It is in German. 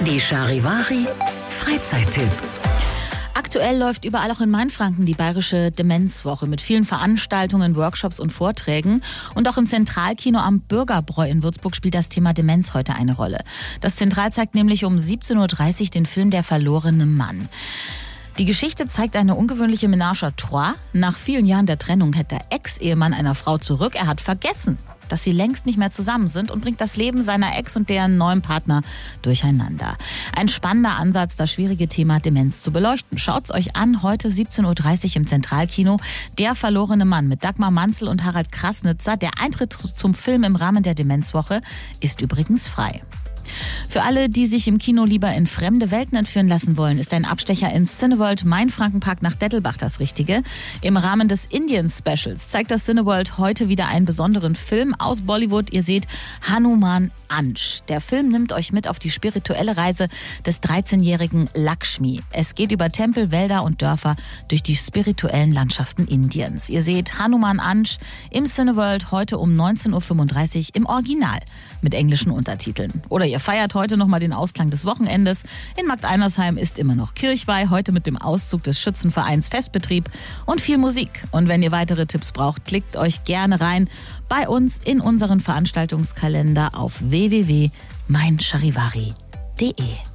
Die Charivari Freizeittipps. Aktuell läuft überall auch in Mainfranken die Bayerische Demenzwoche mit vielen Veranstaltungen, Workshops und Vorträgen. Und auch im Zentralkino am Bürgerbräu in Würzburg spielt das Thema Demenz heute eine Rolle. Das Zentral zeigt nämlich um 17.30 Uhr den Film Der verlorene Mann. Die Geschichte zeigt eine ungewöhnliche Ménage à trois. Nach vielen Jahren der Trennung hält der Ex-Ehemann einer Frau zurück. Er hat vergessen, dass sie längst nicht mehr zusammen sind und bringt das Leben seiner Ex und deren neuen Partner durcheinander. Ein spannender Ansatz, das schwierige Thema Demenz zu beleuchten. Schaut's euch an, heute 17.30 Uhr im Zentralkino. Der verlorene Mann mit Dagmar Manzel und Harald Krasnitzer. Der Eintritt zum Film im Rahmen der Demenzwoche ist übrigens frei. Für alle, die sich im Kino lieber in fremde Welten entführen lassen wollen, ist ein Abstecher ins Cineworld Mainfrankenpark nach Dettelbach das Richtige. Im Rahmen des Indien-Specials zeigt das Cineworld heute wieder einen besonderen Film aus Bollywood. Ihr seht Hanuman Ansh. Der Film nimmt euch mit auf die spirituelle Reise des 13-jährigen Lakshmi. Es geht über Tempel, Wälder und Dörfer durch die spirituellen Landschaften Indiens. Ihr seht Hanuman Ansh im Cineworld heute um 19.35 Uhr im Original mit englischen Untertiteln. Oder ihr feiert heute nochmal den Ausklang des Wochenendes. In Markt Einersheim ist immer noch Kirchweih, heute mit dem Auszug des Schützenvereins Festbetrieb und viel Musik. Und wenn ihr weitere Tipps braucht, klickt euch gerne rein bei uns in unseren Veranstaltungskalender auf www.meincharivari.de.